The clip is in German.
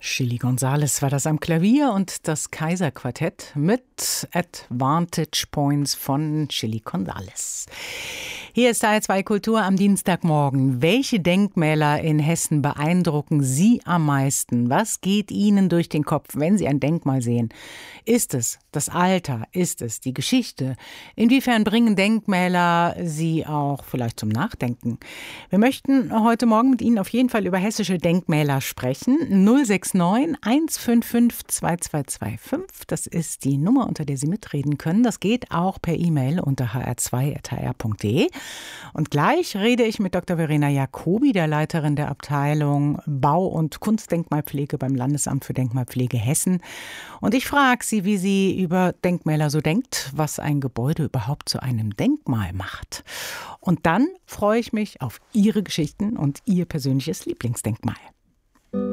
Chilly González war das am Klavier und das Kaiserquartett mit Advantage Points von Chilly González. Hier ist HR2 Kultur am Dienstagmorgen. Welche Denkmäler in Hessen beeindrucken Sie am meisten? Was geht Ihnen durch den Kopf, wenn Sie ein Denkmal sehen? Ist es das Alter? Ist es die Geschichte? Inwiefern bringen Denkmäler Sie auch vielleicht zum Nachdenken? Wir möchten heute Morgen mit Ihnen auf jeden Fall über hessische Denkmäler sprechen. 069 155 2225. Das ist die Nummer, unter der Sie mitreden können. Das geht auch per E-Mail unter hr2.hr.de. Und gleich rede ich mit Dr. Verena Jacobi, der Leiterin der Abteilung Bau- und Kunstdenkmalpflege beim Landesamt für Denkmalpflege Hessen. Und ich frage sie, wie sie über Denkmäler so denkt, was ein Gebäude überhaupt zu einem Denkmal macht. Und dann freue ich mich auf Ihre Geschichten und Ihr persönliches Lieblingsdenkmal.